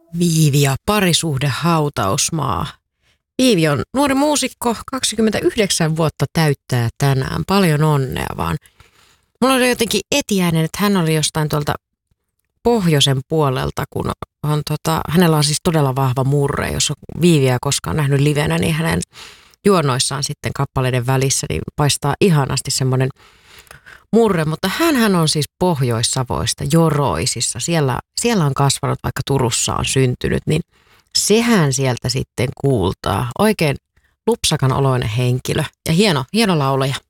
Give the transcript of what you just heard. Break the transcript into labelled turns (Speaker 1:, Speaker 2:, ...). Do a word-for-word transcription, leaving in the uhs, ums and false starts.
Speaker 1: Viivi ja parisuhde hautausmaa. Viivi on nuori muusikko, kaksikymmentäyhdeksän vuotta täyttää tänään. Paljon onnea vaan. Mulla oli jotenkin etiäinen, että hän oli jostain tuolta pohjoisen puolelta, kun on tota, hänellä on siis todella vahva murre. Jos on Viiviä koskaan nähnyt livenä, niin hänen juonnoissaan sitten kappaleiden välissä niin paistaa ihanasti semmoinen murre, mutta hänhän on siis Pohjois-Savoista, Joroisissa. Siellä, siellä on kasvanut, vaikka Turussa on syntynyt, niin sehän sieltä sitten kuultaa. Oikein lupsakan oloinen henkilö ja hieno, hieno laulaja.